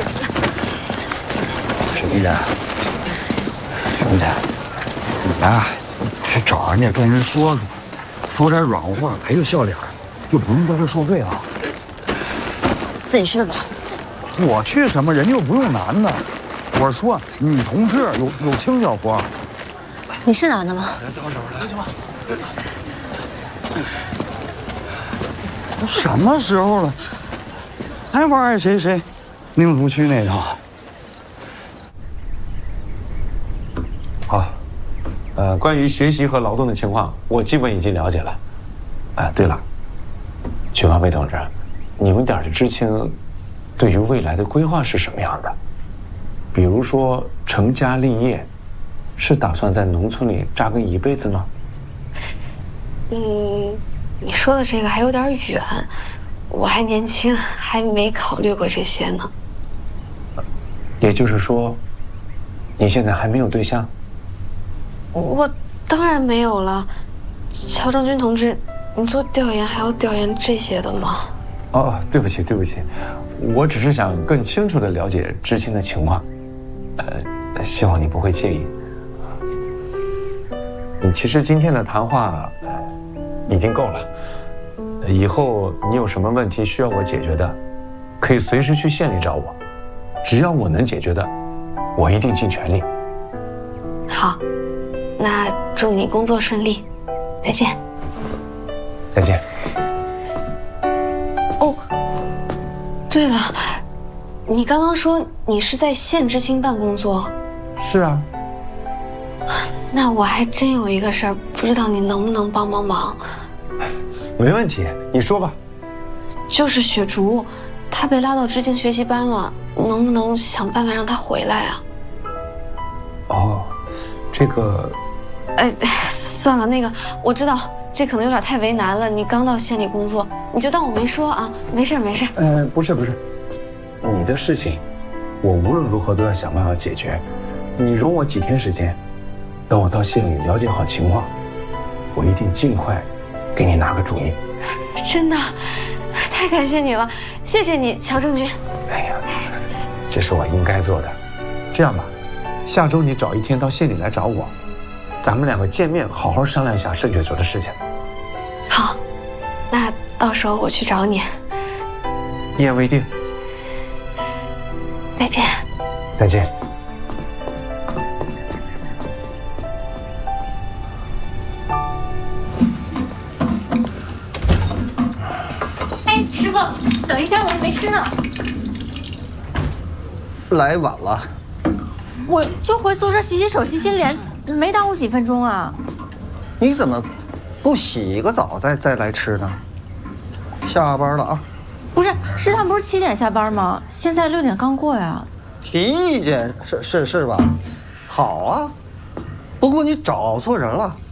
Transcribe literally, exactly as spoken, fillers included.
兄弟，兄弟，你呀，去找人家跟人说说，说点软话，赔个笑脸，就不用在这受罪了。 自己去吧。 我去什么？人家又不用男的。我说女同志有有轻脚活。 你是男的吗？ 到手了，行吧。 什么时候了，还玩爱谁谁，宁福区那套。 好，呃，关于学习和劳动的情况，我基本已经了解了。哎，对了，曲华飞同志，你们点儿的知青，对于未来的规划是什么样的？比如说成家立业，是打算在农村里扎根一辈子吗？ 嗯，你说的这个还有点远，我还年轻，还没考虑过这些呢。 也就是说，你现在还没有对象？ 我当然没有了。乔正军同志，你做调研还要调研这些的吗？ 哦，对不起，对不起，我只是想更清楚地了解知青的情况，呃，希望你不会介意。你其实今天的谈话，呃，已经够了。以后你有什么问题需要我解决的，可以随时去县里找我，只要我能解决的，我一定尽全力。 好，那祝你工作顺利，再见。 再见。 哦，对了，你刚刚说你是在县知青办工作？ 是啊。 那我还真有一个事儿，不知道你能不能帮帮忙？ 没问题，你说吧。 就是雪竹，她被拉到知青学习班了，能不能想办法让她回来啊？ 哦，这个…… 哎，算了，那个我知道这可能有点太为难了。你刚到县里工作，你就当我没说啊，没事没事。 呃，不是不是，你的事情，我无论如何都要想办法解决。你容我几天时间，等我到县里了解好情况，我一定尽快给你拿个主意。 真的，太感谢你了，谢谢你，乔正军。 哎呀，这是我应该做的。这样吧，下周你找一天到县里来找我，咱们两个见面，好好商量一下盛雪竹的事情。 好，那到时候我去找你。 一言为定。 再见。 再见。 哎，师傅，等一下，我还没吃呢。 来晚了。 我就回宿舍洗洗手、洗洗脸，没耽误几分钟啊。 你怎么不洗个澡再再来吃呢？下班了啊？ 不是，食堂不是七点下班吗？现在六点刚过呀。 提意见是是是吧？好啊，不过你找错人了。